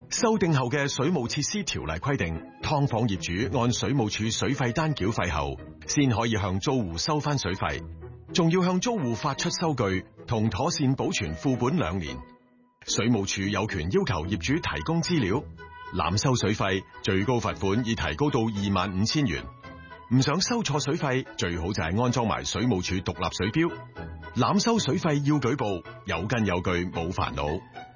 修訂後嘅水務設施條例規定，劏房業主按水務署水費單繳費後，先可以向租戶收翻水費，仲要向租戶發出收據同妥善保存副本2年。水務署有權要求業主提供資料，濫收水費最高罰款已提高到25,000元。唔想收錯水費，最好就係安裝埋水務署獨立水錶。濫收水費要舉報，有根有據冇煩惱。